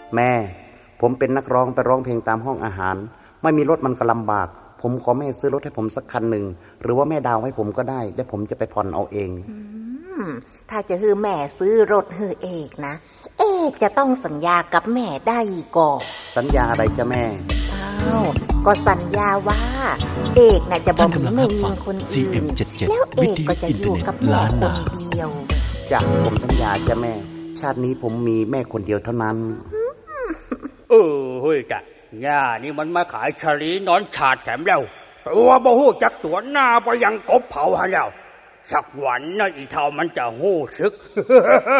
แม่ผมเป็นนักร้องไปร้องเพลงตามห้องอาหารไม่มีรถมันก็ลำบากผมขอแม่ซื้อรถให้ผมสักคันหนึ่งหรือว่าแม่ดาวให้ผมก็ได้แล้วผมจะไปผ่อนเอาเองถ้าจะฮือแม่ซื้อรถฮือเอกนะเอกจะต้องสัญญากับแม่ได้ก่อนสัญญาอะไรจ้ะแม่ก็สัญญาว่าเอกน่ะจะบอกแม่มีคนอื่นแล้วเอกก็จะอยู่กับแม่คนเดียวจ้ะผมสัญญาจ้ะแม่ชาตินี้ผมมีแม่คนเดียวเท่านั้นเฮ้ยกะย่านี่มันมาขายชะลีนอนฉาดแถมแล้วตัวบ่ฮู้จักตัวหน้าบ่ยังกบเผาหาแล้วสักวันน่ะอีเท่ามันจะฮู้สึก